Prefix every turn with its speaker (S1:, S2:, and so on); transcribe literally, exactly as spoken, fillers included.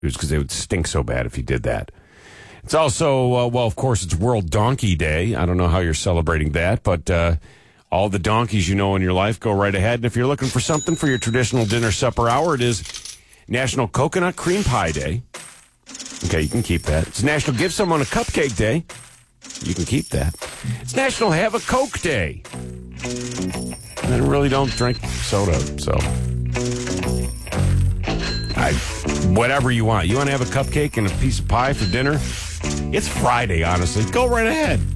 S1: because they would stink so bad if you did that. It's also, uh, well, of course, it's World Donkey Day. I don't know how you're celebrating that, but uh, all the donkeys you know in your life, go right ahead. And if you're looking for something for your traditional dinner supper hour, it is National Coconut Cream Pie Day. Okay, you can keep that. It's National Give Someone a Cupcake Day. You can keep that. It's National Have a Coke Day. I really don't drink soda, so I whatever you want. You want to have a cupcake and a piece of pie for dinner? It's Friday, honestly. Go right ahead.